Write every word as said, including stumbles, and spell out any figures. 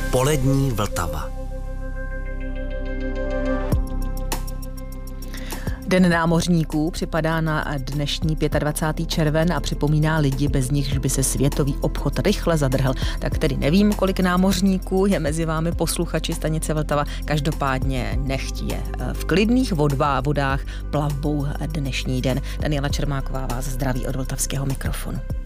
Polední Vltava. Den námořníků připadá na dnešní dvacátého pátého červen a připomíná lidi, bez nichž by se světový obchod rychle zadrhl. Tak tedy nevím, kolik námořníků je mezi vámi posluchači stanice Vltava. Každopádně nechť je v klidných vodách plavbou dnešní den. Daniela Čermáková vás zdraví od vltavského mikrofonu.